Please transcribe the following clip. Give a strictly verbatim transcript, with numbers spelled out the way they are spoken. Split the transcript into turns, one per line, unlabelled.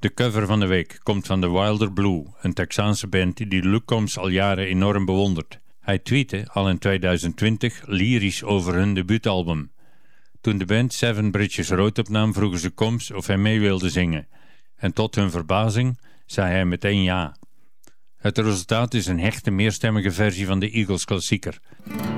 De cover van de week komt van The Wilder Blue, een Texaanse band die Luke Combs al jaren enorm bewondert. Hij tweette al in tweeduizend twintig lyrisch over hun debuutalbum. Toen de band Seven Bridges Road opnam, vroegen ze Combs of hij mee wilde zingen. En tot hun verbazing zei hij meteen ja. Het resultaat is een hechte meerstemmige versie van de Eagles klassieker.